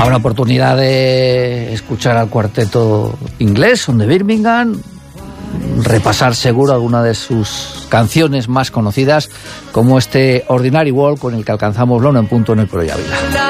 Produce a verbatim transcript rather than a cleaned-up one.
Habrá oportunidad de escuchar al cuarteto inglés, Son de Birmingham, repasar seguro alguna de sus canciones más conocidas, como este Ordinary World con el que alcanzamos la una en punto en el Pro y Ávila.